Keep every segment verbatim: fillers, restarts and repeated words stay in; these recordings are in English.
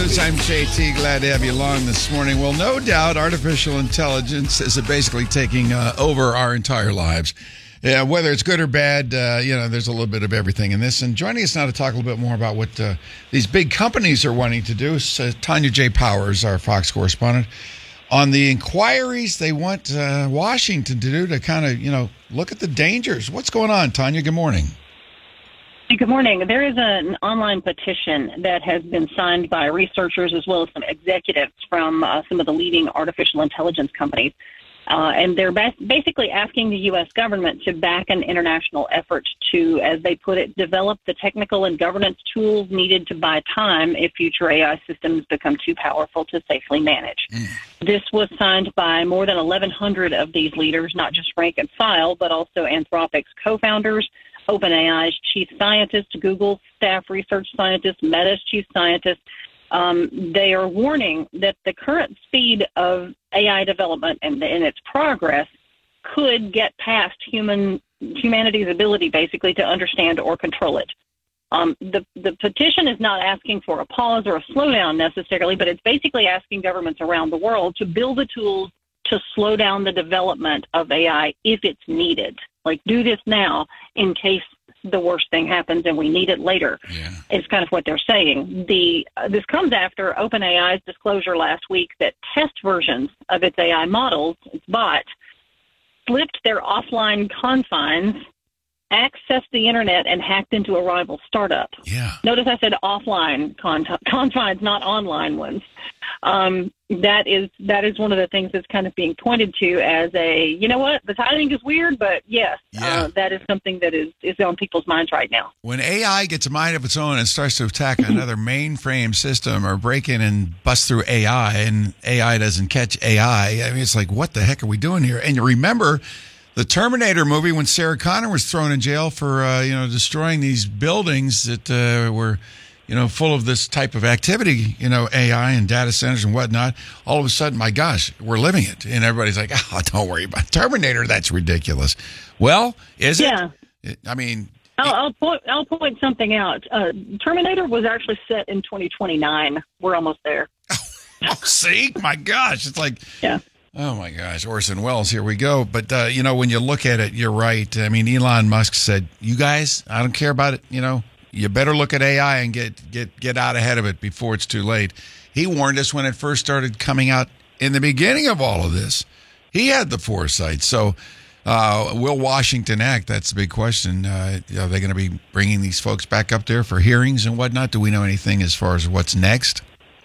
News. I'm J T. Glad to have you along this morning. Well, no doubt artificial intelligence is basically taking uh, over our entire lives. Yeah, whether it's good or bad, uh, you know, there's a little bit of everything in this. And joining us now to talk a little bit more about what uh, these big companies are wanting to do is uh, Tanya J. Powers, our Fox correspondent, on the inquiries they want uh, Washington to do to kind of, you know, look at the dangers. What's going on, Tanya? Good morning. Good morning. There is an online petition that has been signed by researchers as well as some executives from uh, some of the leading artificial intelligence companies. Uh, and they're bas- basically asking the U S government to back an international effort to, as they put it, develop the technical and governance tools needed to buy time if future A I systems become too powerful to safely manage. Mm. This was signed by more than eleven hundred of these leaders, not just rank and file, but also Anthropic's co-founders, OpenAI's chief scientist, Google's staff research scientist, Meta's chief scientist. Um, they are warning that the current speed of A I development and, and its progress could get past human humanity's ability, basically, to understand or control it. Um, the, the petition is not asking for a pause or a slowdown necessarily, but it's basically asking governments around the world to build the tools to slow down the development of A I if it's needed. Like, do this now in case the worst thing happens and we need it later. Yeah. Is kind of what they're saying. The uh, this comes after OpenAI's disclosure last week that test versions of its A I models, its bot, slipped their offline confines, accessed the internet, and hacked into a rival startup. Yeah. Notice I said offline con- confines, not online ones. Um, that is that is one of the things that's kind of being pointed to as a, you know what, the timing is weird, but yes, yeah. uh, that is something that is, is on people's minds right now. When A I gets a mind of its own and starts to attack another mainframe system or break in and bust through A I, and A I doesn't catch A I, I mean, it's like, what the heck are we doing here? And you remember the Terminator movie when Sarah Connor was thrown in jail for, uh, you know, destroying these buildings that uh, were, you know, full of this type of activity, you know, A I and data centers and whatnot. All of a sudden, my gosh, we're living it. And everybody's like, oh, don't worry about Terminator. That's ridiculous. Well, is yeah. it? I mean, I'll, I'll point. I'll point something out. Uh, Terminator was actually set in twenty twenty-nine. We're almost there. Oh, see, my gosh, it's like, yeah. Oh, my gosh. Orson Welles, here we go. But, uh, you know, when you look at it, you're right. I mean, Elon Musk said, you guys, I don't care about it. You know, you better look at A I and get, get, get out ahead of it before it's too late. He warned us when it first started coming out in the beginning of all of this. He had the foresight. So uh, will Washington act? That's the big question. Uh, are they going to be bringing these folks back up there for hearings and whatnot? Do we know anything as far as what's next?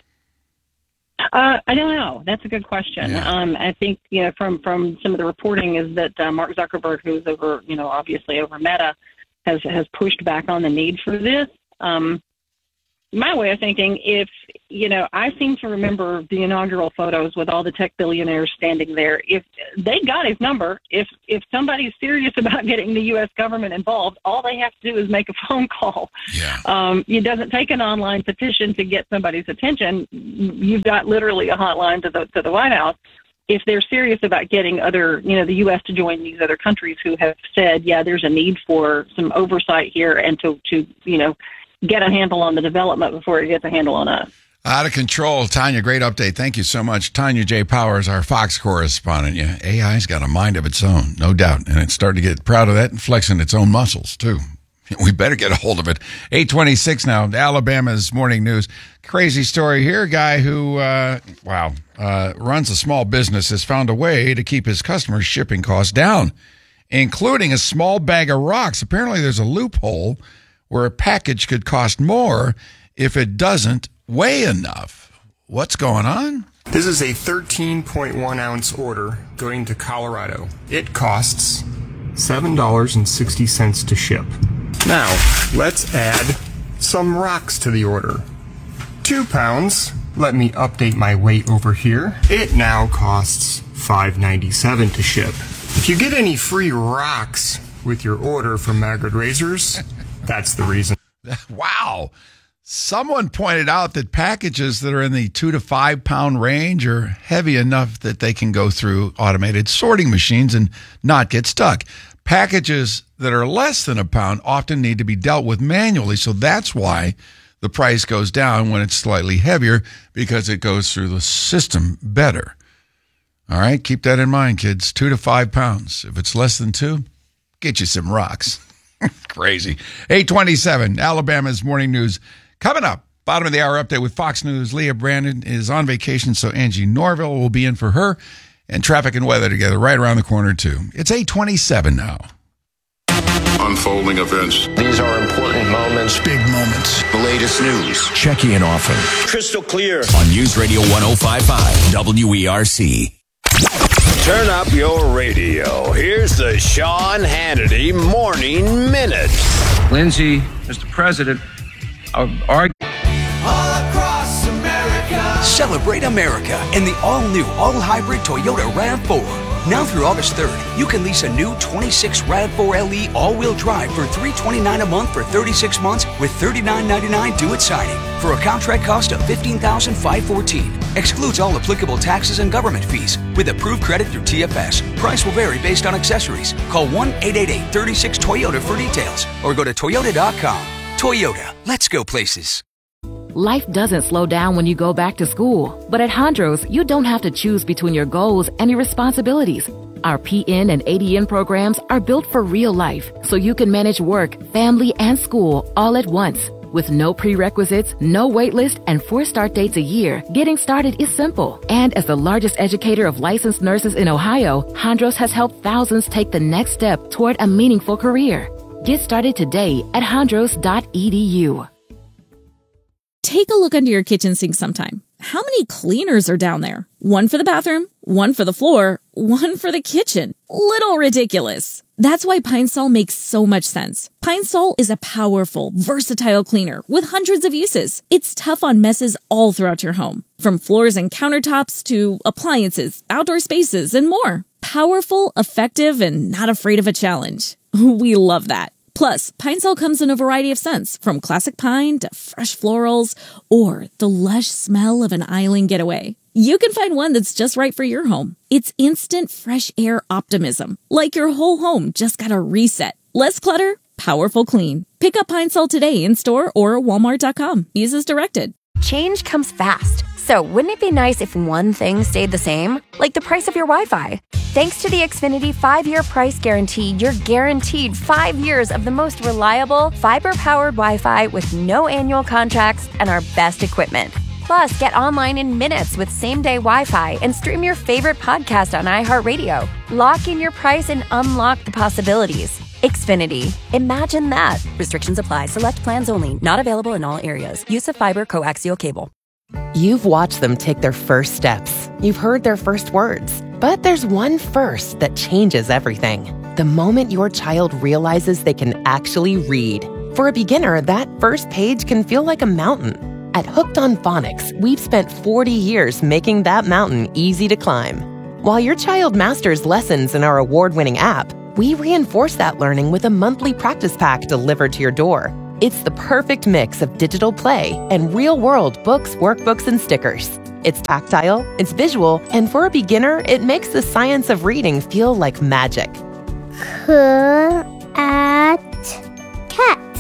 Uh, I don't know. That's a good question. Yeah. Um, I think, you know, from, from some of the reporting is that uh, Mark Zuckerberg, who's over, you know, obviously over Meta, has has pushed back on the need for this. Um, my way of thinking, if, you know, I seem to remember the inaugural photos with all the tech billionaires standing there. If they got his number, if if somebody's serious about getting the U S government involved, all they have to do is make a phone call. Yeah. Um, it doesn't take an online petition to get somebody's attention. You've got literally a hotline to the to the White House. If they're serious about getting other, you know, the U S to join these other countries who have said, yeah, there's a need for some oversight here and to, to you know, get a handle on the development before it gets a handle on us. Out of control. Tanya, great update. Thank you so much. Tanya J. Powers, our Fox correspondent. Yeah, A I's got a mind of its own, no doubt. And it's starting to get proud of that and flexing its own muscles, too. We better get a hold of it. eight twenty-six now, Alabama's Morning News. Crazy story here. A guy who, uh, wow, uh, runs a small business has found a way to keep his customers' shipping costs down, including a small bag of rocks. Apparently there's a loophole where a package could cost more if it doesn't weigh enough. What's going on? This is a thirteen point one ounce order going to Colorado. It costs seven dollars and sixty cents to ship. Now, let's add some rocks to the order. Two pounds. Let me update my weight over here. It now costs five ninety-seven to ship. If you get any free rocks with your order from Magrid Razors, that's the reason. Wow. Someone pointed out that packages that are in the two to five pound range are heavy enough that they can go through automated sorting machines and not get stuck. Packages that are less than a pound often need to be dealt with manually. So that's why the price goes down when it's slightly heavier because it goes through the system better. All right, keep that in mind, kids. Two to five pounds. If it's less than two, get you some rocks. Crazy. eight twenty-seven, Alabama's Morning News. Coming up, bottom of the hour update with Fox News. Leah Brandon is on vacation, so Angie Norville will be in for her. And traffic and weather together right around the corner, too. It's eight twenty-seven now. Unfolding events. These are important moments. Big moments. The latest news. Check in often. Crystal clear. On News Radio one oh five point five W E R C. Turn up your radio. Here's the Sean Hannity Morning Minute. Lindsay, Mister President, our argument. All across America. Celebrate America in the all-new, all-hybrid Toyota RAV four. Now through August third, you can lease a new twenty-six RAV four L E all-wheel drive for three hundred twenty-nine dollars a month for thirty-six months with thirty-nine ninety-nine due at signing for a contract cost of fifteen thousand five hundred fourteen dollars. Excludes all applicable taxes and government fees with approved credit through T F S. Price will vary based on accessories. Call one eight eight eight, three six, Toyota for details or go to toyota dot com. Toyota, let's go places. Life doesn't slow down when you go back to school. But at Hondros, you don't have to choose between your goals and your responsibilities. Our P N and A D N programs are built for real life, so you can manage work, family, and school all at once. With no prerequisites, no wait list, and four start dates a year, getting started is simple. And as the largest educator of licensed nurses in Ohio, Hondros has helped thousands take the next step toward a meaningful career. Get started today at hondros dot e d u. Take a look under your kitchen sink sometime. How many cleaners are down there? One for the bathroom, one for the floor, one for the kitchen. Little ridiculous. That's why Pine Sol makes so much sense. Pine Sol is a powerful, versatile cleaner with hundreds of uses. It's tough on messes all throughout your home, from floors and countertops to appliances, outdoor spaces, and more. Powerful, effective, and not afraid of a challenge. We love that. Plus, Pine Sol comes in a variety of scents, from classic pine to fresh florals, or the lush smell of an island getaway. You can find one that's just right for your home. It's instant fresh air optimism, like your whole home just got a reset. Less clutter, powerful clean. Pick up Pine Sol today in store or walmart dot com. Use as directed. Change comes fast. So wouldn't it be nice if one thing stayed the same? Like the price of your Wi-Fi. Thanks to the Xfinity five-year price guarantee, you're guaranteed five years of the most reliable, fiber-powered Wi-Fi with no annual contracts and our best equipment. Plus, get online in minutes with same-day Wi-Fi and stream your favorite podcast on iHeartRadio. Lock in your price and unlock the possibilities. Xfinity. Imagine that. Restrictions apply. Select plans only. Not available in all areas. Use of fiber coaxial cable. You've watched them take their first steps. You've heard their first words. But there's one first that changes everything. The moment your child realizes they can actually read. For a beginner, that first page can feel like a mountain. At Hooked on Phonics, we've spent forty years making that mountain easy to climb. While your child masters lessons in our award-winning app, we reinforce that learning with a monthly practice pack delivered to your door. It's the perfect mix of digital play and real-world books, workbooks, and stickers. It's tactile, it's visual, and for a beginner, it makes the science of reading feel like magic. C at cat.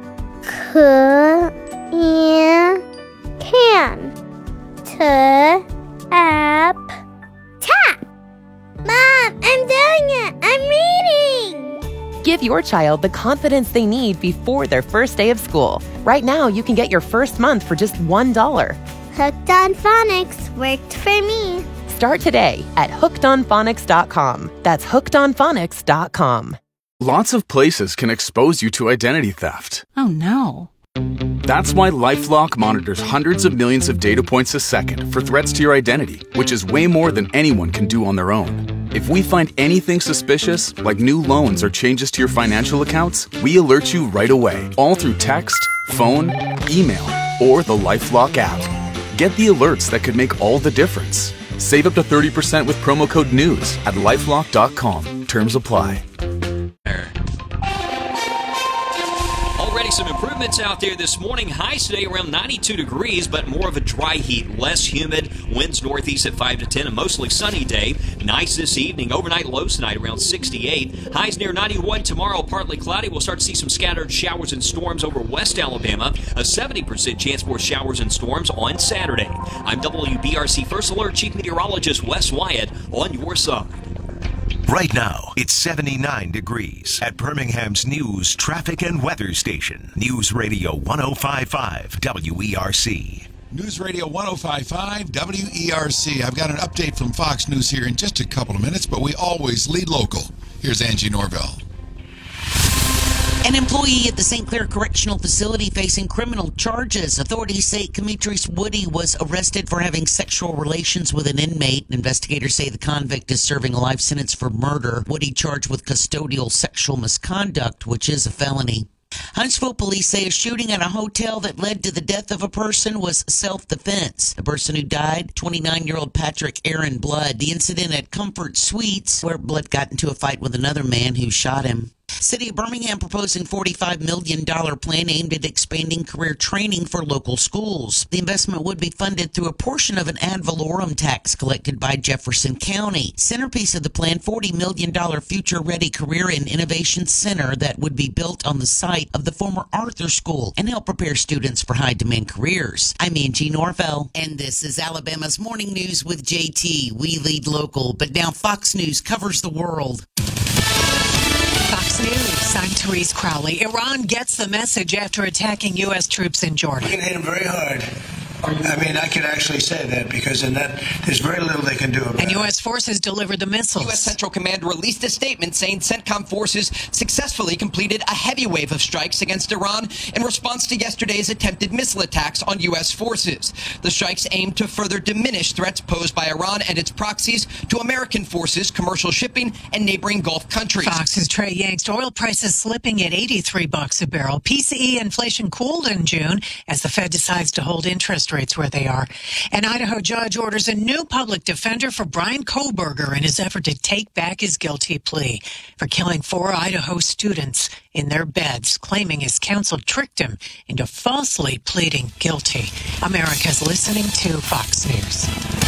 C in can. T app tap. Mom, I'm doing it. I'm reading. Give your child the confidence they need before their first day of school. Right now, you can get your first month for just one dollar. Hooked on Phonics worked for me. Start today at hooked on phonics dot com. That's hooked on phonics dot com. Lots of places can expose you to identity theft. Oh, no. That's why LifeLock monitors hundreds of millions of data points a second for threats to your identity, which is way more than anyone can do on their own. If we find anything suspicious, like new loans or changes to your financial accounts, we alert you right away, all through text, phone, email, or the LifeLock app. Get the alerts that could make all the difference. Save up to thirty percent with promo code NEWS at lifelock dot com. Terms apply. Already some improvement temperaments out there this morning. Highs today around ninety-two degrees, but more of a dry heat, less humid. Winds northeast at five to ten, a mostly sunny day. Nice this evening. Overnight lows tonight around sixty-eight. Highs near ninety-one tomorrow, partly cloudy. We'll start to see some scattered showers and storms over West Alabama. A seventy percent chance for showers and storms on Saturday. I'm W B R C First Alert Chief Meteorologist Wes Wyatt on your side. Right now, it's seventy-nine degrees at Birmingham's News, Traffic, and Weather Station. News Radio one oh five point five W E R C. News Radio one oh five point five W E R C. I've got an update from Fox News here in just a couple of minutes, but we always lead local. Here's Angie Norvell. An employee at the Saint Clair Correctional Facility facing criminal charges. Authorities say Demetrius Woody was arrested for having sexual relations with an inmate. Investigators say the convict is serving a life sentence for murder. Woody charged with custodial sexual misconduct, which is a felony. Huntsville police say a shooting at a hotel that led to the death of a person was self-defense. The person who died, twenty-nine-year-old Patrick Aaron Blood. The incident at Comfort Suites, where Blood got into a fight with another man who shot him. City of Birmingham proposing forty-five million dollars plan aimed at expanding career training for local schools. The investment would be funded through a portion of an ad valorem tax collected by Jefferson County. Centerpiece of the plan, forty million dollars future-ready career and innovation center that would be built on the site of the former Arthur School and help prepare students for high-demand careers. I'm Angie Norvell, and this is Alabama's Morning News with J T. We lead local, but now Fox News covers the world. Fox News, I'm Therese Crowley. Iran gets the message after attacking U S troops in Jordan. We can hit them very hard. I mean, I can actually say that because in that, there's very little they can do about it. And U S forces delivered the missiles. U S Central Command released a statement saying CENTCOM forces successfully completed a heavy wave of strikes against Iran in response to yesterday's attempted missile attacks on U S forces. The strikes aimed to further diminish threats posed by Iran and its proxies to American forces, commercial shipping, and neighboring Gulf countries. Fox's Trey Yangst. Oil prices slipping at eighty-three bucks a barrel. P C E inflation cooled in June as the Fed decides to hold interest rates where they are. An Idaho judge orders a new public defender for Brian Koberger in his effort to take back his guilty plea for killing four Idaho students in their beds, claiming his counsel tricked him into falsely pleading guilty. America's listening to Fox News.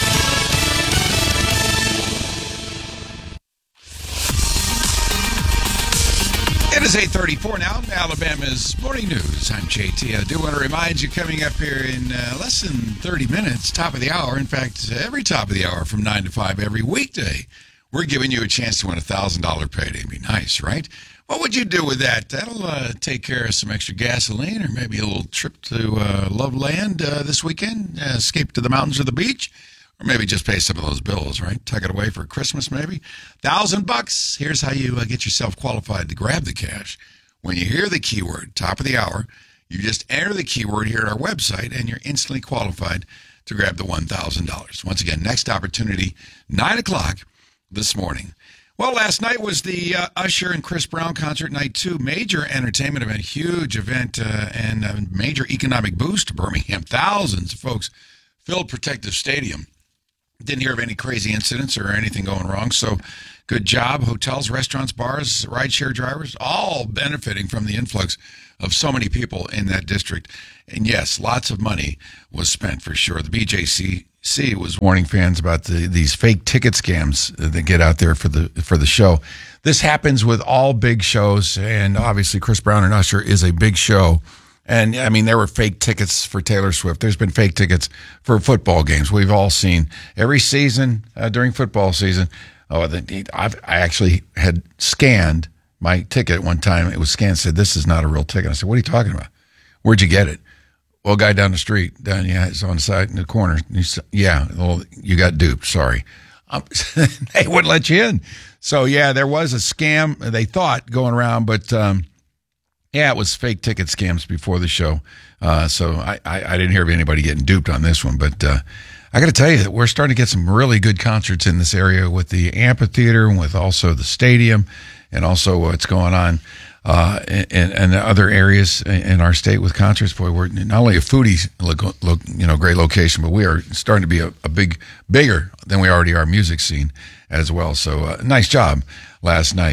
It is eight thirty-four now, Alabama's Morning News. I'm J T. I do want to remind you, coming up here in uh, less than thirty minutes, top of the hour, in fact, every top of the hour from nine to five every weekday, we're giving you a chance to win a one thousand dollars payday. It'd be nice, right? What would you do with that? That'll uh, take care of some extra gasoline or maybe a little trip to uh, Loveland uh, this weekend, uh, escape to the mountains or the beach. Or maybe just pay some of those bills, right? Tuck it away for Christmas, maybe. Thousand bucks. Here's how you uh, get yourself qualified to grab the cash. When you hear the keyword, top of the hour, you just enter the keyword here at our website, and you're instantly qualified to grab the one thousand dollars. Once again, next opportunity, nine o'clock this morning. Well, last night was the uh, Usher and Chris Brown concert night two. Major entertainment event, huge event, uh, and a major economic boost to Birmingham. Thousands of folks filled Protective Stadium. Didn't hear of any crazy incidents or anything going wrong, so good job. Hotels, restaurants, bars, rideshare drivers, all benefiting from the influx of so many people in that district. And yes, lots of money was spent for sure. The B J C C was warning fans about the, these fake ticket scams that get out there for the for the show. This happens with all big shows, and obviously Chris Brown and Usher is a big show. And, I mean, there were fake tickets for Taylor Swift. There's been fake tickets for football games. We've all seen every season uh, during football season. Oh, the, I've, I actually had scanned my ticket one time. It was scanned, said, this is not a real ticket. I said, what are you talking about? Where'd you get it? Well, guy down the street, down, yeah, it's on the side in the corner. Said, yeah, well, you got duped. Sorry. Um, they wouldn't let you in. So, yeah, there was a scam, they thought, going around, but... Um, Yeah, it was fake ticket scams before the show. Uh, so I, I, I didn't hear of anybody getting duped on this one. But uh, I got to tell you that we're starting to get some really good concerts in this area with the amphitheater and with also the stadium and also what's going on uh, in, in other areas in our state with concerts. Boy, we're not only a foodie, lo- lo- you know, great location, but we are starting to be a, a big, bigger than we already are music scene as well. So uh, nice job last night.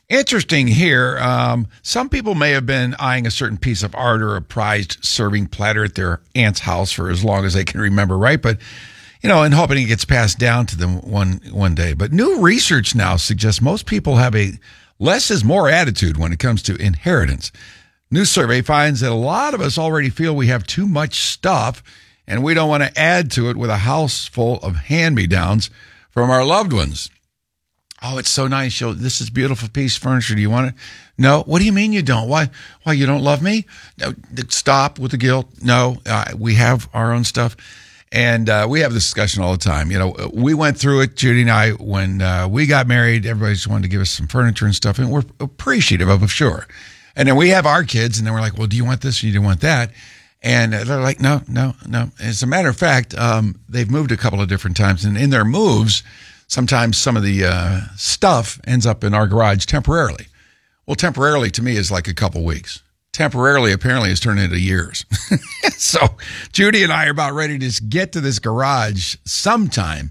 Interesting here. Um, some people may have been eyeing a certain piece of art or a prized serving platter at their aunt's house for as long as they can remember, right? But, you know, and hoping it gets passed down to them one one day. But new research now suggests most people have a less is more attitude when it comes to inheritance. New survey finds that a lot of us already feel we have too much stuff and we don't want to add to it with a house full of hand-me-downs from our loved ones. Oh, it's so nice. You'll, this is beautiful piece of furniture. Do you want it? No. What do you mean you don't? Why? Why you don't love me? No. Stop with the guilt. No. Uh, we have our own stuff, and uh, we have this discussion all the time. You know, we went through it, Judy and I, when uh, we got married. Everybody just wanted to give us some furniture and stuff, and we're appreciative of it, sure. And then we have our kids, and then we're like, well, do you want this? Or you do you want that? And they're like, no, no, no. As a matter of fact, um, they've moved a couple of different times, and in their moves, sometimes some of the uh, stuff ends up in our garage temporarily. Well, temporarily to me is like a couple weeks. Temporarily apparently has turned into years. So Judy and I are about ready to just get to this garage sometime.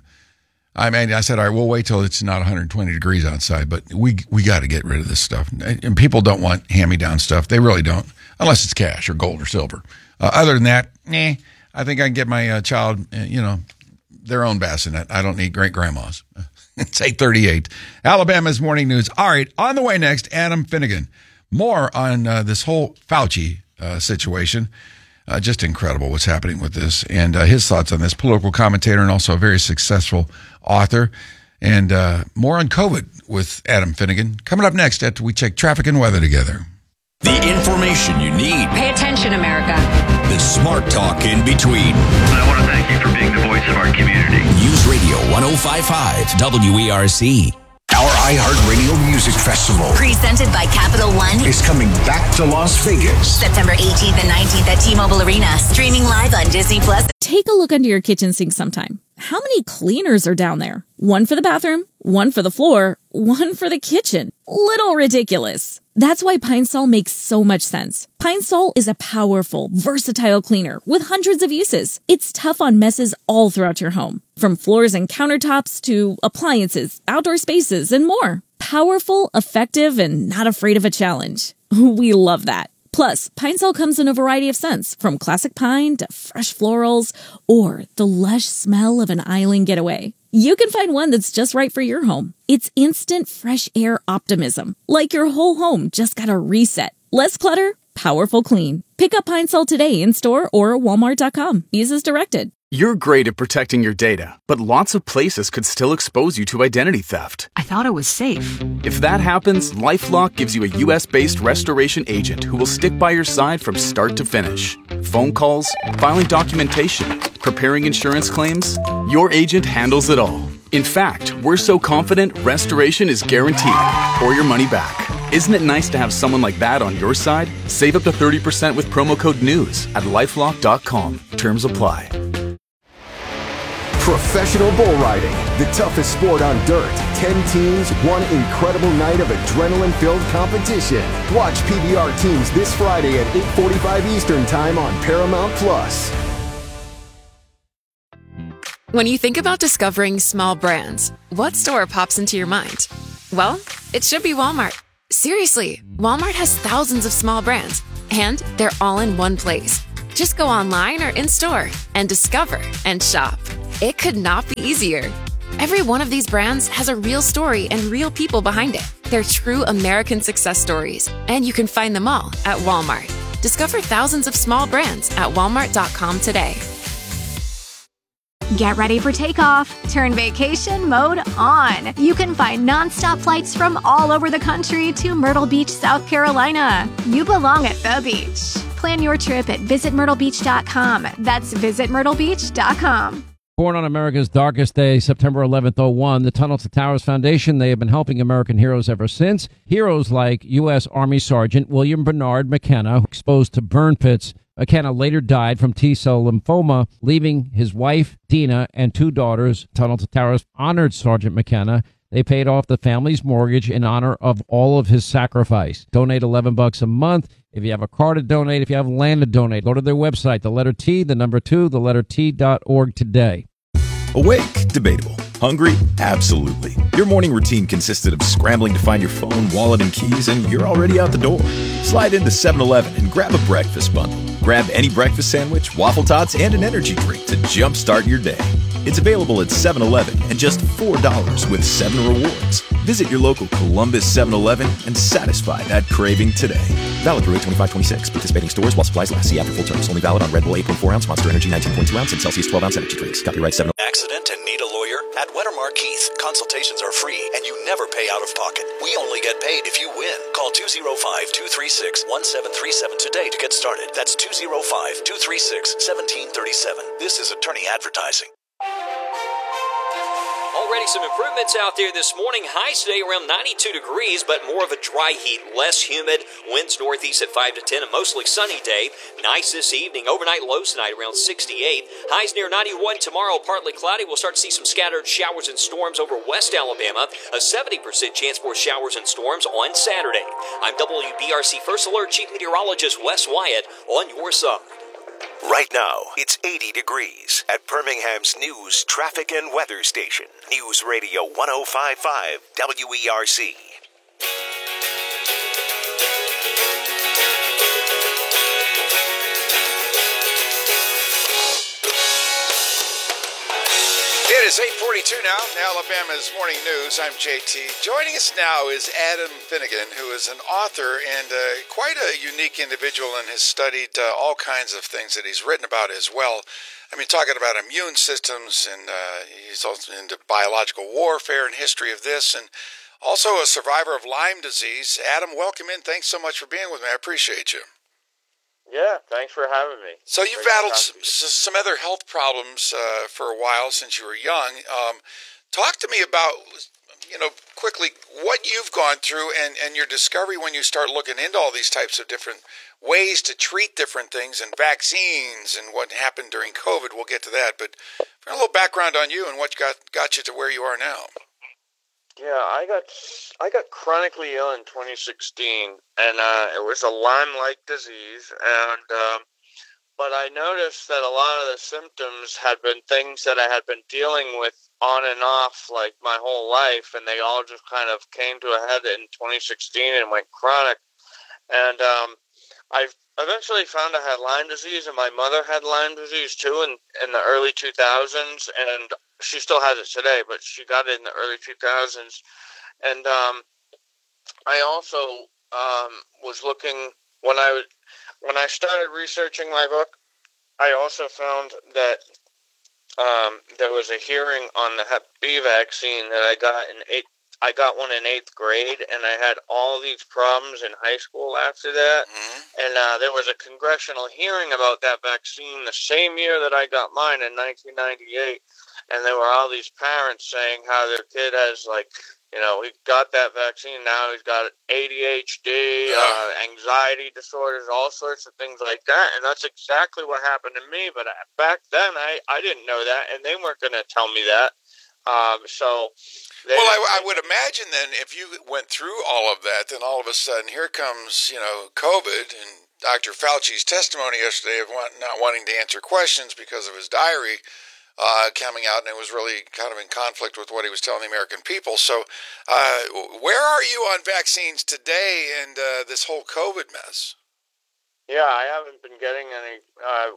I mean, I said, all right, we'll wait till it's not one hundred twenty degrees outside, but we we got to get rid of this stuff. And people don't want hand-me-down stuff. They really don't, unless it's cash or gold or silver. Uh, other than that, eh, I think I can get my uh, child, uh, you know, their own bassinet. I don't need great-grandmas. It's eight thirty-eight. Alabama's Morning News. All right, on the way next, Adam Finnegan. More on uh, this whole Fauci uh, situation. Uh, just incredible what's happening with this. And uh, his thoughts on this. Political commentator and also a very successful author. And uh, more on COVID with Adam Finnegan. Coming up next after we check traffic and weather together. The information you need. Pay attention, America. The smart talk in between. I want to thank you for being the voice of our community. News Radio one oh five point five W E R C. Our iHeartRadio Music Festival, Presented by Capital One, is coming back to Las Vegas. September eighteenth and nineteenth at T-Mobile Arena. Streaming live on Disney Plus. Take a look under your kitchen sink sometime. How many cleaners are down there? One for the bathroom, one for the floor, one for the kitchen. Little ridiculous. That's why Pine Sol makes so much sense. Pine Sol is a powerful, versatile cleaner with hundreds of uses. It's tough on messes all throughout your home, from floors and countertops to appliances, outdoor spaces, and more. Powerful, effective, and not afraid of a challenge. We love that. Plus, Pine Sol comes in a variety of scents, from classic pine to fresh florals, or the lush smell of an island getaway. You can find one that's just right for your home. It's instant fresh air optimism, like your whole home just got a reset. Less clutter, powerful clean. Pick up Pine Sol today in store or walmart dot com. Use as directed. You're great at protecting your data, but lots of places could still expose you to identity theft. I thought it was safe. If that happens, LifeLock gives you a U S-based restoration agent who will stick by your side from start to finish. Phone calls, filing documentation, preparing insurance claims, your agent handles it all. In fact, we're so confident restoration is guaranteed or your money back. Isn't it nice to have someone like that on your side? Save up to thirty percent with promo code NEWS at lifelock dot com. Terms apply. Professional bull riding, the toughest sport on dirt. Ten teams, one incredible night of adrenaline-filled competition. Watch P B R teams this Friday at eight forty-five Eastern Time on Paramount Plus. When you think about discovering small brands, what store pops into your mind? Well, it should be Walmart. Seriously, Walmart has thousands of small brands, and they're all in one place. Just go online or in-store and discover and shop. It could not be easier. Every one of these brands has a real story and real people behind it. They're true American success stories, and you can find them all at Walmart. Discover thousands of small brands at walmart dot com today. Get ready for takeoff. Turn vacation mode on. You can find nonstop flights from all over the country to Myrtle Beach, South Carolina. You belong at the beach. Plan your trip at visit myrtle beach dot com. That's visit myrtle beach dot com. Born on America's darkest day, September eleventh, oh one, the Tunnel to Towers Foundation, they have been helping American heroes ever since. Heroes like U S. Army Sergeant William Bernard McKenna, exposed to burn pits. McKenna later died from T-cell lymphoma, leaving his wife, Dina, and two daughters. Tunnel to Towers honored Sergeant McKenna. They paid off the family's mortgage in honor of all of his sacrifice. Donate eleven bucks a month. If you have a car to donate, if you have land to donate, go to their website, the letter T, the number two, the letter T dot org today. Awake? Debatable. Hungry? Absolutely. Your morning routine consisted of scrambling to find your phone, wallet, and keys, and you're already out the door. Slide into seven eleven and grab a breakfast bundle. Grab any breakfast sandwich, waffle tots, and an energy drink to jumpstart your day. It's available at seven eleven and just four dollars with seven rewards. Visit your local Columbus seven eleven and satisfy that craving today. Valid through eight twenty-five twenty-six. Participating stores while supplies last. See after full terms. Only valid on Red Bull eight point four ounce, Monster Energy nineteen point two ounce, and Celsius twelve ounce energy drinks. Copyright seven. Accident and need a lawyer? At Weddermark Keith, consultations are free and you never pay out of pocket. We only get paid if you win. Call two oh five, two three six, one seven three seven today to get started. That's two oh five, two three six, one seven three seven. This is attorney advertising. Already some improvements out there this morning. Highs today around ninety-two degrees, but more of a dry heat, less humid. Winds northeast at five to ten, a mostly sunny day. Nice this evening. Overnight lows tonight around sixty-eight. Highs near ninety-one tomorrow, partly cloudy. We'll start to see some scattered showers and storms over West Alabama. A seventy percent chance for showers and storms on Saturday. I'm W B R C First Alert Chief Meteorologist Wes Wyatt on your side. Right now, it's eighty degrees at Birmingham's news, traffic, and weather station. News Radio one oh five point five W E R C. It is eight forty-two now, Alabama's Morning News. I'm J T. Joining us now is Adam Finnegan, who is an author and uh, quite a unique individual, and has studied uh, all kinds of things that he's written about as well. I mean, talking about immune systems, and uh, he's also into biological warfare and history of this, and also a survivor of Lyme disease. Adam, welcome in. Thanks so much for being with me. I appreciate you. Yeah, thanks for having me. So you've battled some, some other health problems uh, for a while since you were young. Um, talk to me about, you know, quickly what you've gone through and, and your discovery when you start looking into all these types of different ways to treat different things and vaccines and what happened during COVID. We'll get to that. But for a little background on you and what got, got you to where you are now. Yeah, I got I got chronically ill in twenty sixteen, and uh, it was a Lyme-like disease. And um, but I noticed that a lot of the symptoms had been things that I had been dealing with on and off like my whole life, and they all just kind of came to a head in twenty sixteen and went chronic. And um, I eventually found I had Lyme disease, and my mother had Lyme disease too in in the early two thousands, and she still has it today, but she got it in the early two thousands. And um, I also um, was looking, when I, would, when I started researching my book, I also found that um, there was a hearing on the Hep B vaccine that I got in eighth, I got one in eighth grade, and I had all these problems in high school after that. Mm-hmm. And uh, there was a congressional hearing about that vaccine the same year that I got mine in nineteen ninety-eight. And there were all these parents saying how their kid has, like, you know, he got that vaccine, now he's got A D H D, yeah. uh, anxiety disorders, all sorts of things like that. And that's exactly what happened to me. But back then, I, I didn't know that, and they weren't going to tell me that. Um, so, they, well, I, I would imagine then if you went through all of that, then all of a sudden here comes, you know, COVID and Doctor Fauci's testimony yesterday of want, not wanting to answer questions because of his diary uh, coming out, and it was really kind of in conflict with what he was telling the American people. So, uh, where are you on vaccines today and uh, this whole COVID mess? Yeah, I haven't been getting any. Uh,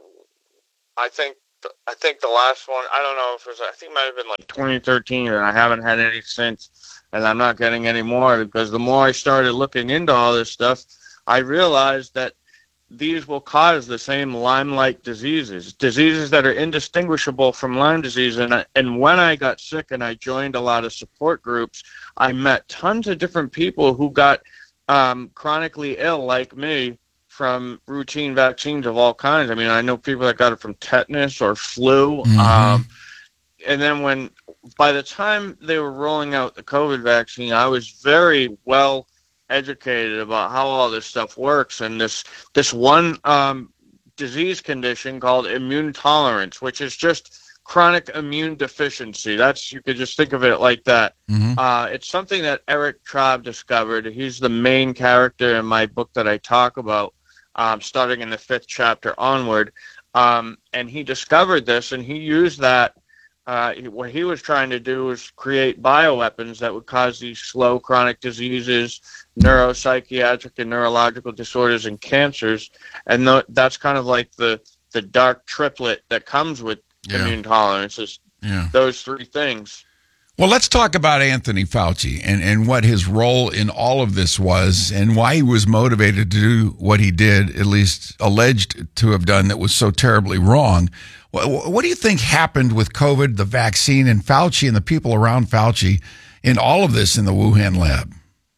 I think. I think the last one, I don't know if it was, I think it might have been like twenty thirteen, and I haven't had any since, and I'm not getting any more, because the more I started looking into all this stuff, I realized that these will cause the same Lyme-like diseases, diseases that are indistinguishable from Lyme disease. And, I, and when I got sick and I joined a lot of support groups, I met tons of different people who got um, chronically ill like me, from routine vaccines of all kinds. I mean, I know people that got it from tetanus or flu. Mm-hmm. Um, and then when, by the time they were rolling out the COVID vaccine, I was very well educated about how all this stuff works. And this, this one um, disease condition called immune tolerance, which is just chronic immune deficiency. That's, you could just think of it like that. Mm-hmm. Uh, it's something that Eric Traub discovered. He's the main character in my book that I talk about. Um, starting in the fifth chapter onward, um, and he discovered this, and he used that uh, he- what he was trying to do was create bioweapons that would cause these slow chronic diseases, neuropsychiatric and neurological disorders, and cancers. And th- that's kind of like the, the dark triplet that comes with Yeah. immune tolerance is Yeah. those three things. Well, let's talk about Anthony Fauci and, and what his role in all of this was and why he was motivated to do what he did, at least alleged to have done, that was so terribly wrong. What, what do you think happened with COVID, the vaccine, and Fauci and the people around Fauci in all of this in the Wuhan lab?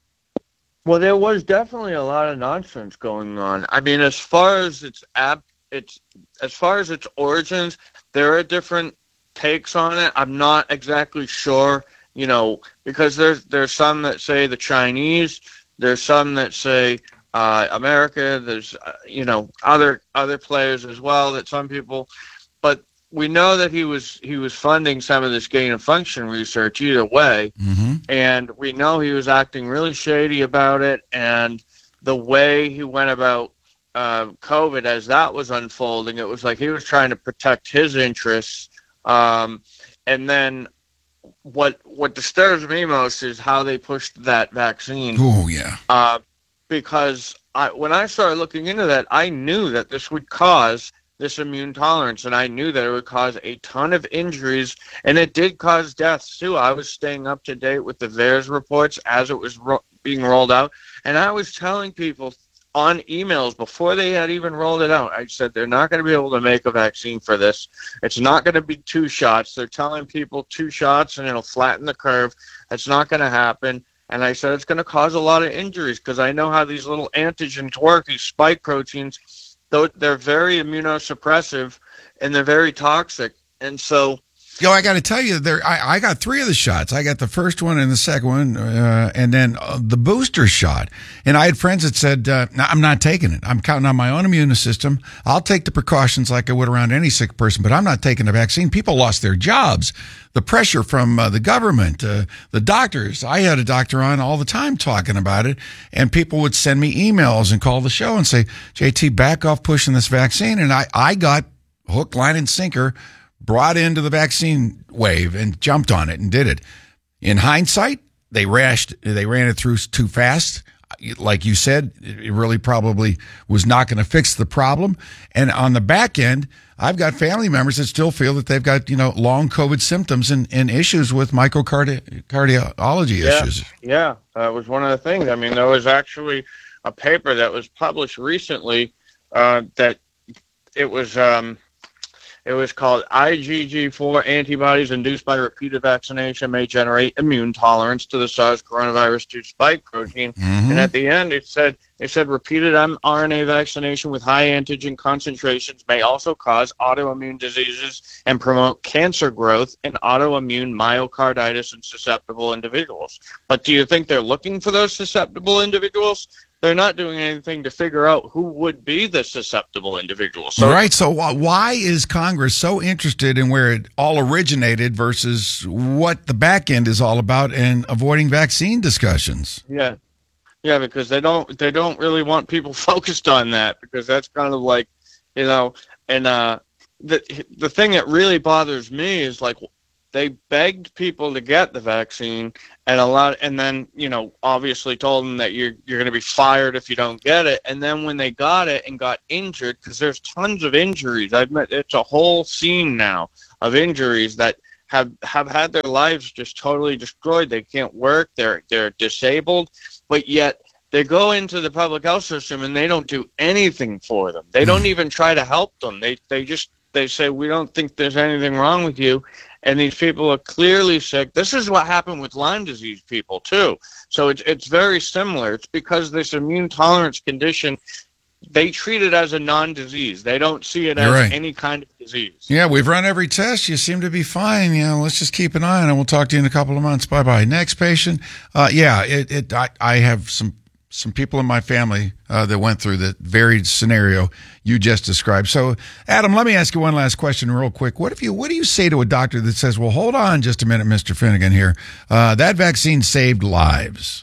Well, there was definitely a lot of nonsense going on. I mean, as far as its app, its as far as its origins, there are different takes on it. I'm not exactly sure, you know, because there's there's some that say the Chinese, there's some that say uh, America, there's uh, you know other other players as well that some people, but we know that he was he was funding some of this gain of function research either way, mm-hmm. and we know he was acting really shady about it, and the way he went about uh, COVID as that was unfolding, it was like he was trying to protect his interests. Um, and then what what disturbs me most is how they pushed that vaccine. Oh, yeah. Uh, because I, when I started looking into that, I knew that this would cause this immune tolerance, and I knew that it would cause a ton of injuries, and it did cause deaths, too. I was staying up to date with the V A E R S reports as it was ro- being rolled out, and I was telling people on emails before they had even rolled it out. I said they're not going to be able to make a vaccine for this. It's not going to be two shots. They're telling people two shots and it'll flatten the curve. That's not going to happen. And I said it's going to cause a lot of injuries because I know how these little antigens work, these spike proteins. Though they're very immunosuppressive and they're very toxic. And so Yo, I got to tell you, there I, I got three of the shots. I got the first one and the second one, uh, and then uh, the booster shot. And I had friends that said, uh, no, I'm not taking it. I'm counting on my own immune system. I'll take the precautions like I would around any sick person, but I'm not taking the vaccine. People lost their jobs. The pressure from uh, the government, uh, the doctors. I had a doctor on all the time talking about it, and people would send me emails and call the show and say, J T, back off pushing this vaccine. And I, I got hook, line, and sinker brought into the vaccine wave and jumped on it and did it. In hindsight, they rashed, they ran it through too fast. Like you said, it really probably was not going to fix the problem. And on the back end, I've got family members that still feel that they've got, you know, long COVID symptoms and, and issues with microcardiology yeah, issues. Yeah, that was one of the things. I mean, there was actually a paper that was published recently uh, that it was um, it was called I G G four antibodies induced by repeated vaccination may generate immune tolerance to the SARS coronavirus two spike protein. Mm-hmm. And at the end, it said it said repeated mRNA vaccination with high antigen concentrations may also cause autoimmune diseases and promote cancer growth in autoimmune myocarditis in susceptible individuals. But do you think they're looking for those susceptible individuals? They're not doing anything to figure out who would be the susceptible individual. So, right. So why is Congress so interested in where it all originated versus what the back end is all about and avoiding vaccine discussions? Yeah. Yeah, because they don't they don't really want people focused on that, because that's kind of like, you know, and uh, the the thing that really bothers me is like they begged people to get the vaccine and a lot, and then, you know, obviously told them that you're you're going to be fired if you don't get it. And then when they got it and got injured, because there's tons of injuries. I've met it's a whole scene now of injuries that have have had their lives just totally destroyed. They can't work. They're they're disabled, but yet they go into the public health system and they don't do anything for them. They don't even try to help them. They they just they say, we don't think there's anything wrong with you. And these people are clearly sick. This is what happened with Lyme disease people, too. So it's it's very similar. It's because this immune tolerance condition, they treat it as a non-disease. They don't see it You're as right. any kind of disease. Yeah, we've run every test. You seem to be fine. You know, let's just keep an eye on it. We'll talk to you in a couple of months. Bye-bye. Next patient. Uh, yeah, it, it, I, I have some some people in my family uh, that went through the varied scenario you just described. So, Adam, let me ask you one last question real quick. What if you what do you say to a doctor that says, well, hold on just a minute, Mister Finnegan here. Uh, that vaccine saved lives.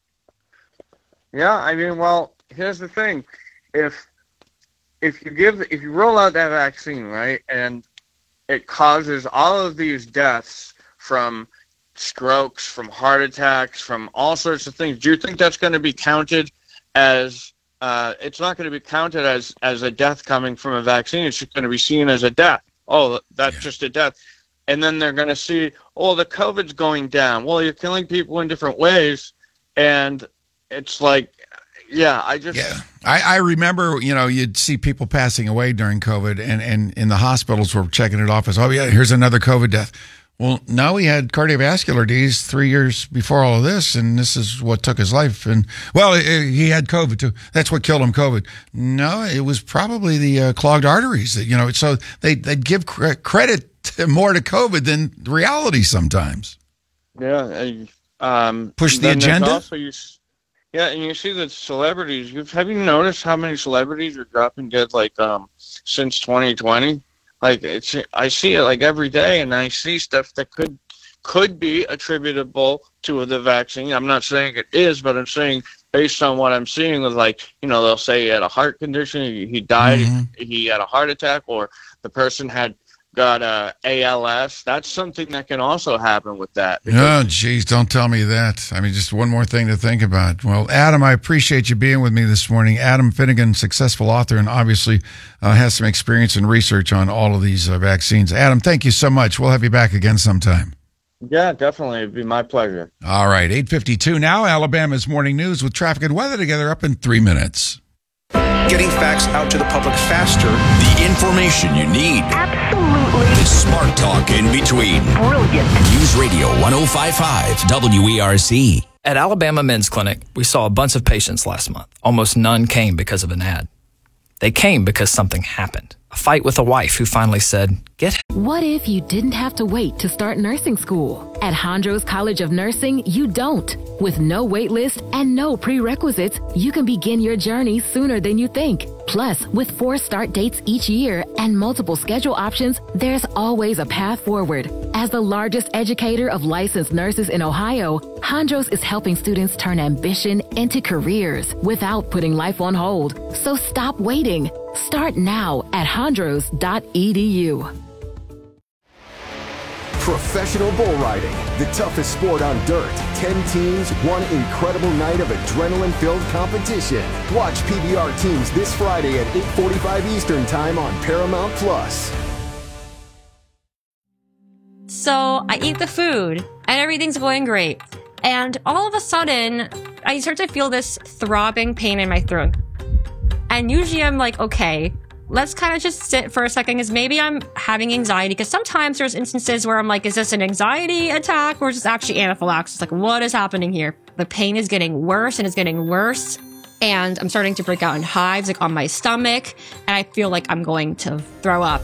Yeah, I mean, well, here's the thing. If if you give if you roll out that vaccine, right, and it causes all of these deaths from strokes, from heart attacks, from all sorts of things. Do you think that's going to be counted as, uh, it's not going to be counted as, as a death coming from a vaccine. It's just going to be seen as a death. Oh, that's yeah. just a death. And then they're going to see, oh, the COVID's going down. Well, you're killing people in different ways. And it's like, yeah, I just... Yeah, I, I remember, you know, you'd see people passing away during COVID, and, and in the hospitals were checking it off as, oh, yeah, here's another COVID death. Well, no, he had cardiovascular disease three years before all of this, and this is what took his life. And, well, it, it, he had COVID, too. That's what killed him, COVID. No, it was probably the uh, clogged arteries. That, you know, so they, they'd give cre- credit to, more to COVID than reality sometimes. Yeah. Um, Push the agenda? Also you, yeah, and you see that celebrities, you've, have you noticed how many celebrities are dropping dead, like, um, since twenty twenty? Like, it's, I see it like every day, and I see stuff that could could be attributable to the vaccine. I'm not saying it is, but I'm saying based on what I'm seeing, with, like, you know, they'll say he had a heart condition, he, he died, mm-hmm. he, he had a heart attack, or the person had got a A L S. That's something that can also happen with that. Oh, geez, don't tell me that. I mean, just one more thing to think about. Well, Adam, I appreciate you being with me this morning. Adam Finnegan, successful author, and obviously uh, has some experience and research on all of these uh, vaccines. Adam, thank you so much. We'll have you back again sometime. Yeah, definitely. It'd be my pleasure. All right, eight fifty-two now. Alabama's Morning News with traffic and weather together up in three minutes. Getting facts out to the public faster. The information you need. Absolutely. The smart talk in between. Brilliant. News Radio one oh five point five W E R C. At Alabama Men's Clinic, we saw a bunch of patients last month. Almost none came because of an ad. They came because something happened. A fight with a wife who finally said, get... What if you didn't have to wait to start nursing school? At Hondros College of Nursing, you don't. With no wait list and no prerequisites, you can begin your journey sooner than you think. Plus, with four start dates each year and multiple schedule options, there's always a path forward. As the largest educator of licensed nurses in Ohio, Hondros is helping students turn ambition into careers without putting life on hold. So stop waiting. Start now at hondros dot e d u. Professional bull riding, the toughest sport on dirt. Ten teams, one incredible night of adrenaline-filled competition. Watch P B R teams this Friday at eight forty-five Eastern Time on Paramount Plus. So I eat the food, and everything's going great. And all of a sudden, I start to feel this throbbing pain in my throat. And usually I'm like, okay, let's kind of just sit for a second, because maybe I'm having anxiety, because sometimes there's instances where I'm like, is this an anxiety attack or is this actually anaphylaxis? Like, what is happening here? The pain is getting worse and it's getting worse, and I'm starting to break out in hives, like on my stomach, and I feel like I'm going to throw up.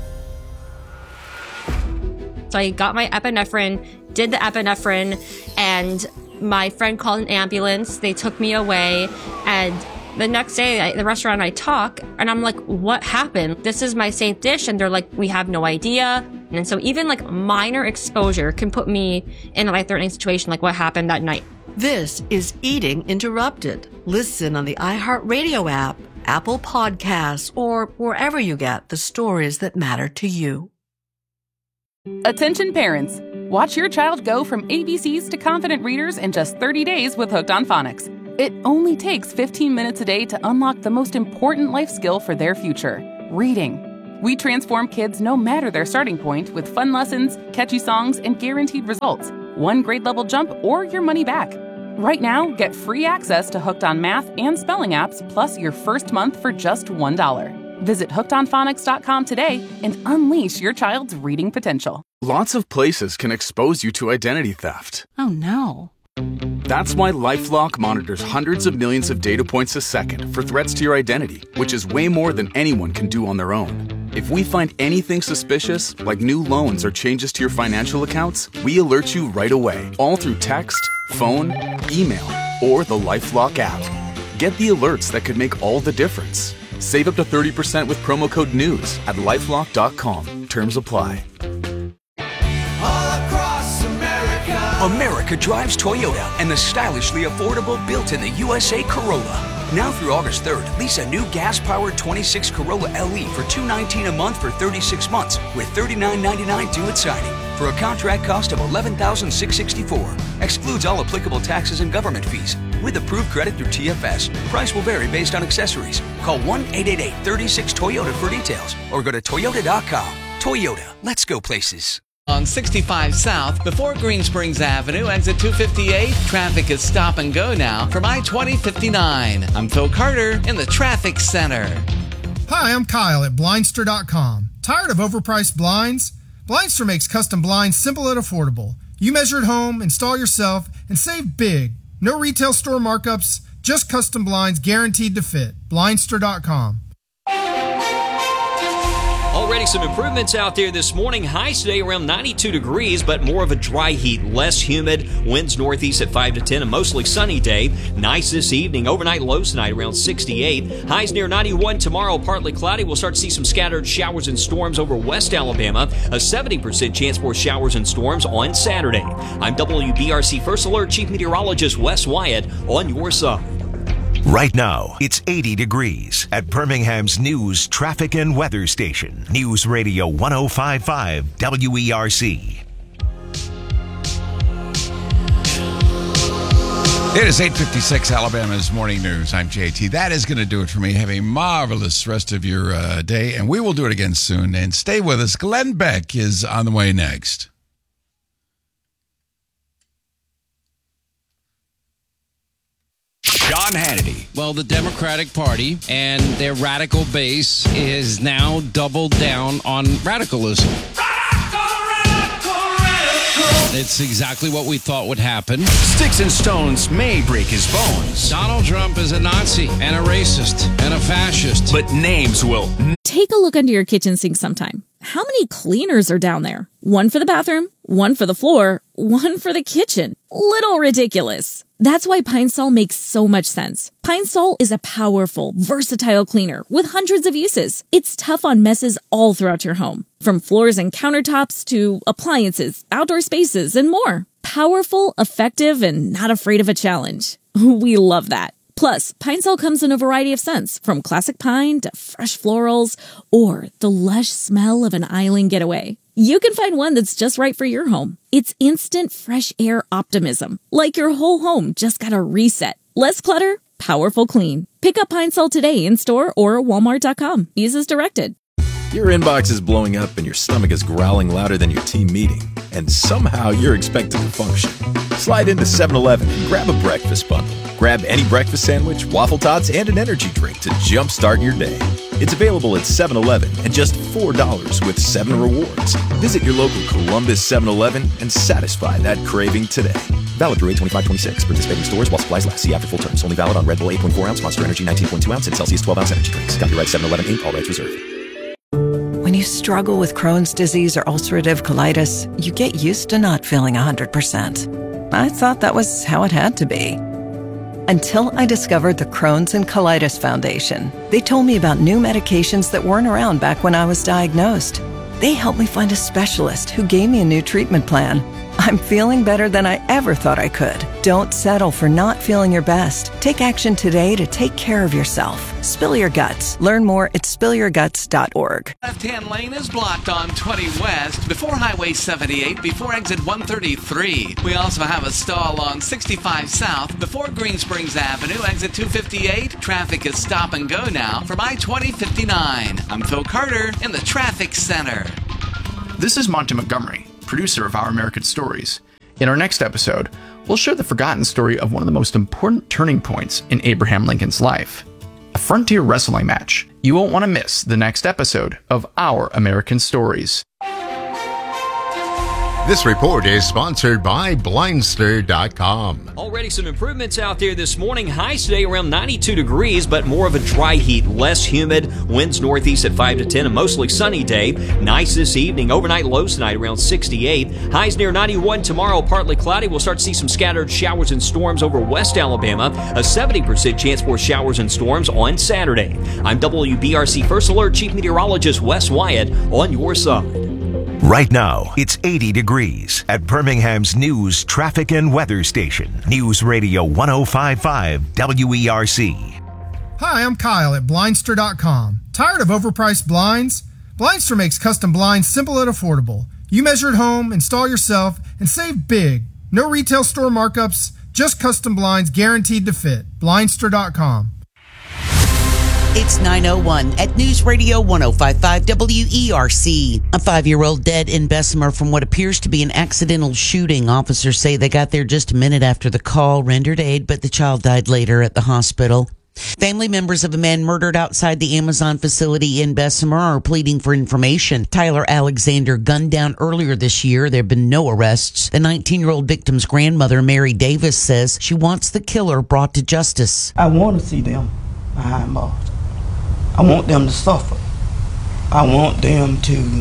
So I got my epinephrine, did the epinephrine, and my friend called an ambulance. They took me away, and the next day, I, the restaurant I talk, and I'm like, what happened? This is my safe dish. And they're like, we have no idea. And so even like minor exposure can put me in a life-threatening situation, like what happened that night. This is Eating Interrupted. Listen on the iHeartRadio app, Apple Podcasts, or wherever you get the stories that matter to you. Attention parents. Watch your child go from A B Cs to confident readers in just thirty days with Hooked on Phonics. It only takes fifteen minutes a day to unlock the most important life skill for their future, reading. We transform kids no matter their starting point with fun lessons, catchy songs, and guaranteed results. One grade level jump or your money back. Right now, get free access to Hooked on Math and Spelling apps, plus your first month for just one dollar. Visit hooked on phonics dot com today and unleash your child's reading potential. Lots of places can expose you to identity theft. Oh no. That's why LifeLock monitors hundreds of millions of data points a second for threats to your identity, which is way more than anyone can do on their own. If we find anything suspicious, like new loans or changes to your financial accounts, we alert you right away, all through text, phone, email, or the LifeLock app. Get the alerts that could make all the difference. Save up to thirty percent with promo code NEWS at lifelock dot com. Terms apply. America drives Toyota and the stylishly affordable built in the U S A Corolla. Now through August third, lease a new gas-powered twenty-six Corolla L E for two hundred nineteen dollars a month for thirty-six months with thirty-nine ninety-nine due at signing for a contract cost of eleven thousand six hundred sixty-four dollars. Excludes all applicable taxes and government fees. With approved credit through T F S, price will vary based on accessories. Call one eight eight eight, three six, Toyota for details or go to toyota dot com. Toyota, let's go places. On sixty-five South, before Green Springs Avenue, exit two fifty-eight, traffic is stop and go now from I twenty fifty-nine. I'm Phil Carter in the traffic center. Hi, I'm Kyle at Blindster dot com. Tired of overpriced blinds? Blindster makes custom blinds simple and affordable. You measure at home, install yourself, and save big. No retail store markups, just custom blinds guaranteed to fit. Blindster dot com. Already some improvements out there this morning. Highs today around ninety-two degrees, but more of a dry heat, less humid. Winds northeast at five to ten, a mostly sunny day. Nice this evening. Overnight lows tonight around sixty-eight. Highs near ninety-one tomorrow, partly cloudy. We'll start to see some scattered showers and storms over West Alabama. A seventy percent chance for showers and storms on Saturday. I'm W B R C First Alert Chief Meteorologist Wes Wyatt on your side. Right now, it's eighty degrees at Birmingham's news, traffic, and weather station. News Radio one oh five point five W E R C. It is eight fifty-six, Alabama's Morning News. I'm J T. That is going to do it for me. Have a marvelous rest of your uh, day, and we will do it again soon. And stay with us. Glenn Beck is on the way next. Sean Hannity. Well, the Democratic Party and their radical base is now doubled down on radicalism. It's exactly what we thought would happen. Sticks and stones may break his bones. Donald Trump is a Nazi and a racist and a fascist. But names will. Take a look under your kitchen sink sometime. How many cleaners are down there? One for the bathroom, one for the floor, one for the kitchen. Little ridiculous. That's why Pine Sol makes so much sense. Pine Sol is a powerful, versatile cleaner with hundreds of uses. It's tough on messes all throughout your home, from floors and countertops to appliances, outdoor spaces, and more. Powerful, effective, and not afraid of a challenge. We love that. Plus, Pine Sol comes in a variety of scents, from classic pine to fresh florals or the lush smell of an island getaway. You can find one that's just right for your home. It's instant fresh air optimism, like your whole home just got a reset. Less clutter, powerful clean. Pick up Pine Sol today in store or walmart dot com. Use as directed. Your inbox is blowing up and your stomach is growling louder than your team meeting, and somehow you're expected to function. Slide into seven eleven and grab a breakfast bundle. Grab any breakfast sandwich, waffle tots, and an energy drink to jumpstart your day. It's available at seven eleven and just four dollars with seven rewards. Visit your local Columbus seven eleven and satisfy that craving today. Valid through eight twenty-five twenty-six. Participating stores while supplies last. See after full terms. Only valid on Red Bull eight point four ounce, Monster Energy nineteen point two ounce, and Celsius twelve ounce energy drinks. Copyright seven eleven Incorporated. All rights reserved. When you struggle with Crohn's disease or ulcerative colitis, you get used to not feeling one hundred percent. I thought that was how it had to be. Until I discovered the Crohn's and Colitis Foundation. They told me about new medications that weren't around back when I was diagnosed. They helped me find a specialist who gave me a new treatment plan. I'm feeling better than I ever thought I could. Don't settle for not feeling your best. Take action today to take care of yourself. Spill your guts. Learn more at spill your guts dot org. Left-hand lane is blocked on twenty West, before Highway seventy-eight, before exit one thirty-three. We also have a stall on sixty-five South, before Green Springs Avenue, exit two fifty-eight. Traffic is stop and go now from I twenty fifty-nine. I'm Phil Carter in the Traffic Center. This is Monty Montgomery, producer of Our American Stories. In our next episode, we'll share the forgotten story of one of the most important turning points in Abraham Lincoln's life. A frontier wrestling match. You won't want to miss the next episode of Our American Stories. This report is sponsored by Blindster dot com. Already some improvements out there this morning. Highs today around ninety-two degrees, but more of a dry heat, less humid. Winds northeast at five to ten, a mostly sunny day. Nice this evening. Overnight lows tonight around sixty-eight. Highs near ninety-one tomorrow, partly cloudy. We'll start to see some scattered showers and storms over West Alabama. A seventy percent chance for showers and storms on Saturday. I'm W B R C First Alert Chief Meteorologist Wes Wyatt on your side. Right now, it's eighty degrees at Birmingham's news, traffic, and weather station. News Radio one oh five point five W E R C. Hi, I'm Kyle at Blindster dot com. Tired of overpriced blinds? Blindster makes custom blinds simple and affordable. You measure at home, install yourself, and save big. No retail store markups, just custom blinds guaranteed to fit. Blindster dot com. It's nine oh one at News Radio one oh five point five W E R C. A five-year-old dead in Bessemer from what appears to be an accidental shooting. Officers say they got there just a minute after the call, rendered aid, but the child died later at the hospital. Family members of a man murdered outside the Amazon facility in Bessemer are pleading for information. Tyler Alexander gunned down earlier this year. There have been no arrests. The nineteen-year-old victim's grandmother, Mary Davis, says she wants the killer brought to justice. I want to see them behind bars. I want them to suffer. I want them to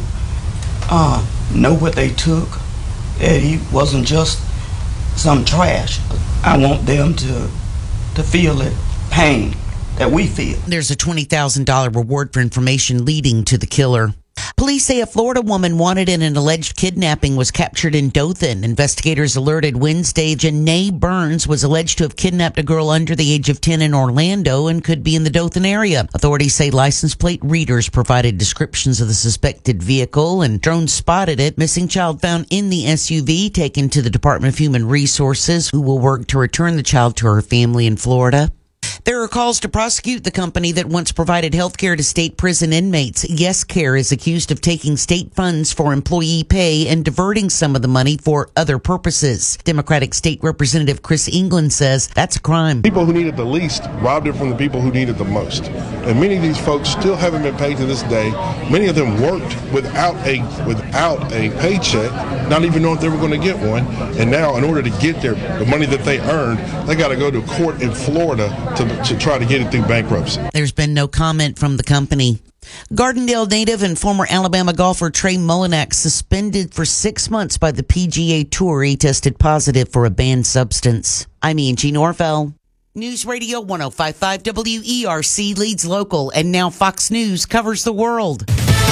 uh, know what they took, that he wasn't just some trash. I want them to, to feel it. Pain that we feel. There's a twenty thousand dollars reward for information leading to the killer. Police say a Florida woman wanted in an alleged kidnapping was captured in Dothan. Investigators alerted Wednesday Janae Burns was alleged to have kidnapped a girl under the age of ten in Orlando and could be in the Dothan area. Authorities say license plate readers provided descriptions of the suspected vehicle and drones spotted it. Missing child found in the S U V, taken to the Department of Human Resources, who will work to return the child to her family in Florida. There are calls to prosecute the company that once provided health care to state prison inmates. YesCare is accused of taking state funds for employee pay and diverting some of the money for other purposes. Democratic State Representative Chris England says that's a crime. People who needed the least robbed it from the people who needed the most. And many of these folks still haven't been paid to this day. Many of them worked without a without a paycheck, not even knowing if they were going to get one. And now, in order to get their the money that they earned, they got to go to court in Florida to to try to get it through bankruptcy. There's been no comment from the company. Gardendale native and former Alabama golfer Trey Mullinax suspended for six months by the P G A Tour. He tested positive for a banned substance. I'm Angie Norvell. News Radio one oh five point five W E R C leads local, and now Fox News covers the world.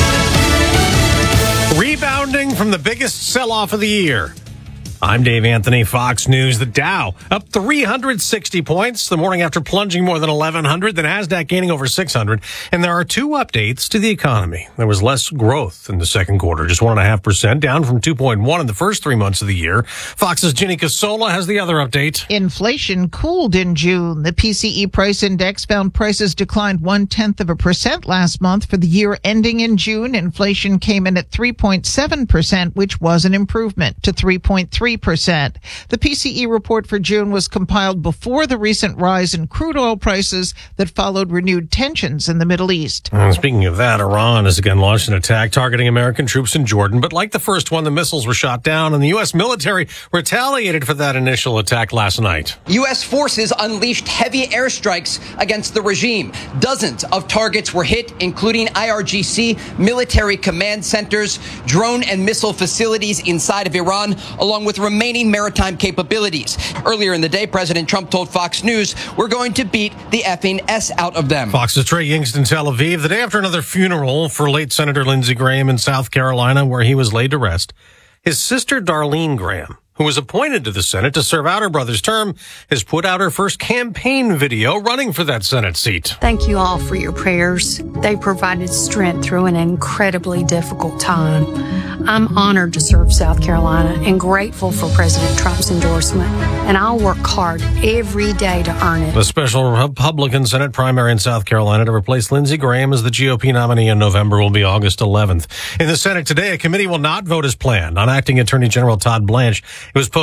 Rebounding from the biggest sell-off of the year. I'm Dave Anthony, Fox News. The Dow up three hundred sixty points the morning after plunging more than eleven hundred. The NASDAQ gaining over six hundred. And there are two updates to the economy. There was less growth in the second quarter, just one point five percent, down from two point one in the first three months of the year. Fox's Ginny Casola has the other update. Inflation cooled in June. The P C E price index found prices declined one-tenth of a percent last month. For the year ending in June, inflation came in at three point seven percent, which was an improvement to three point three percent. The P C E report for June was compiled before the recent rise in crude oil prices that followed renewed tensions in the Middle East. And speaking of that, Iran has again launched an attack targeting American troops in Jordan. But like the first one, the missiles were shot down, and the U S military retaliated for that initial attack last night. U S forces unleashed heavy airstrikes against the regime. Dozens of targets were hit, including I R G C, military command centers, drone and missile facilities inside of Iran, along with remaining maritime capabilities. Earlier in the day, President Trump told Fox News, we're going to beat the effing S out of them. Fox's Trey Yingst in Tel Aviv, the day after another funeral for late Senator Lindsey Graham in South Carolina, where he was laid to rest. His sister, Darlene Graham, who was appointed to the Senate to serve out her brother's term, has put out her first campaign video running for that Senate seat. Thank you all for your prayers. They provided strength through an incredibly difficult time. I'm honored to serve South Carolina and grateful for President Trump's endorsement, and I'll work hard every day to earn it. The special Republican Senate primary in South Carolina to replace Lindsey Graham as the G O P nominee in November will be August eleventh. In the Senate today, a committee will not vote as planned on acting Attorney General Todd Blanche. It was posted